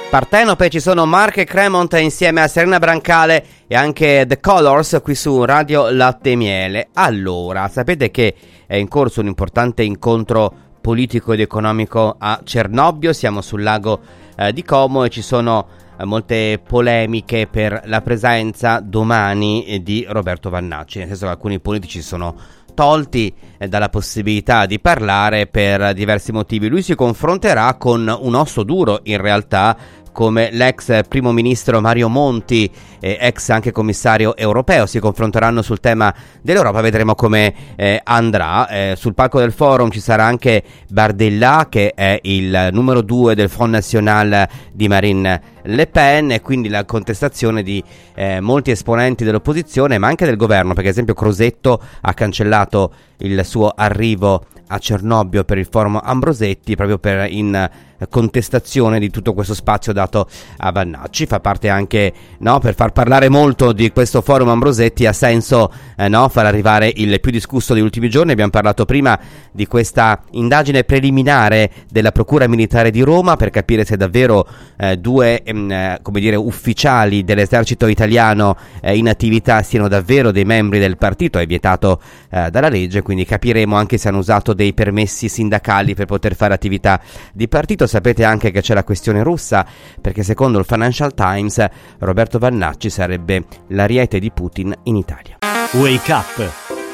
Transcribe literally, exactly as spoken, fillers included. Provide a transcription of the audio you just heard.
Partenope, ci sono Mark e Cremont insieme a Serena Brancale e anche The Colors qui su Radio Latte e Miele. Allora, sapete che è in corso un importante incontro politico ed economico a Cernobbio, siamo sul lago eh, di Como e ci sono eh, molte polemiche per la presenza domani eh, di Roberto Vannacci, nel senso che alcuni politici sono tolti eh, dalla possibilità di parlare per diversi motivi. Lui si confronterà con un osso duro in realtà, come l'ex primo ministro Mario Monti, eh, ex anche commissario europeo. Si confronteranno sul tema dell'Europa, vedremo come eh, andrà. Eh, sul palco del forum ci sarà anche Bardella, che è il numero due del Front National di Marine Le Pen, e quindi la contestazione di eh, molti esponenti dell'opposizione, ma anche del governo, perché ad esempio Crosetto ha cancellato il suo arrivo a Cernobbio per il forum Ambrosetti, proprio per in contestazione di tutto questo spazio dato a Vannacci. Fa parte anche, no, per far parlare molto di questo forum Ambrosetti ha senso eh, no, far arrivare il più discusso degli ultimi giorni. Abbiamo parlato prima di questa indagine preliminare della Procura Militare di Roma per capire se davvero eh, due ehm, come dire ufficiali dell'esercito italiano eh, in attività siano davvero dei membri del partito. È vietato eh, dalla legge, quindi capiremo anche se hanno usato dei permessi sindacali per poter fare attività di partito. Sapete anche che c'è la questione russa, perché secondo il Financial Times Roberto Vannacci sarebbe l'ariete di Putin in Italia. Wake Up